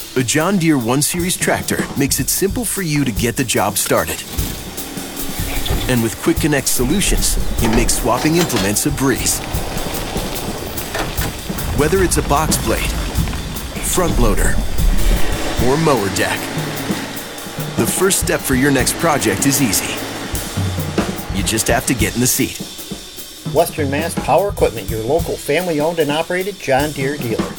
A John Deere 1 Series tractor makes it simple for you to get the job started. And with Quick Connect solutions, it makes swapping implements a breeze. Whether it's a box blade, front loader, or mower deck, the first step for your next project is easy. You just have to get in the seat. Western Mass Power Equipment, your local family-owned and operated John Deere dealer.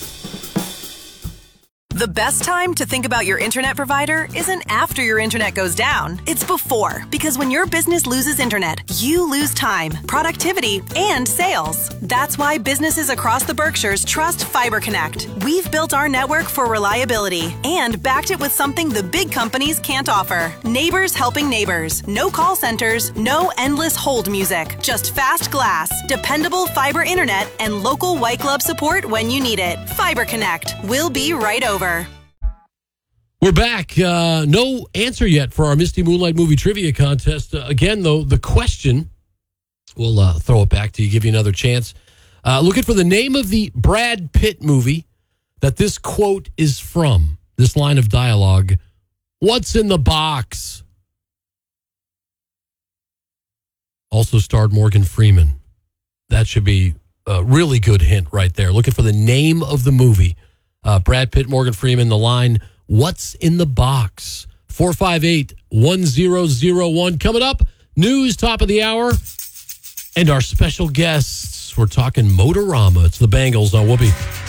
The best time to think about your internet provider isn't after your internet goes down. It's before, because when your business loses internet, you lose time, productivity, and sales. That's why businesses across the Berkshires trust Fiber Connect. We've built our network for reliability and backed it with something the big companies can't offer. Neighbors helping neighbors. No call centers, no endless hold music. Just fast glass, dependable fiber internet, and local white glove support when you need it. Fiber Connect. We'll be right over. We're back. No answer yet for our Misty Moonlight movie trivia contest. Again, though, the question, we'll throw it back to you, give you another chance. Looking for the name of the Brad Pitt movie that this quote is from, this line of dialogue. What's in the box? Also starred Morgan Freeman. That should be a really good hint right there. Looking for the name of the movie. Brad Pitt, Morgan Freeman, the line, what's in the box? 458-1001. Coming up, news, top of the hour, and our special guests. We're talking Motorama. It's the Bangles on Whoopee.